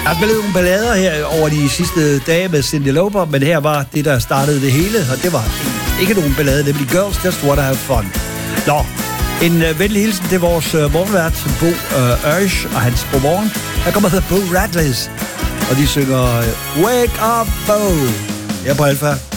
Jeg har spillet nogle ballader her over de sidste dage med Cyndi Lauper, men her var det, der startede det hele, og det var ikke nogen ballade, nemlig Girls Just Wanna Have Fun. Nå, en venlig hilsen til vores morgenvært, Bo Ørsch og hans morgen. Her kommer der Bo Radley, og de synger Wake Up Bo. Jeg er på Alfa.